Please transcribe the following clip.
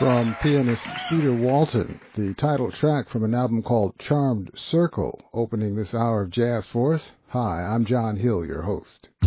From pianist Cedar Walton, the title track from an album called Charmed Circle, opening this hour of jazz for us. Hi, I'm John Hill, your host.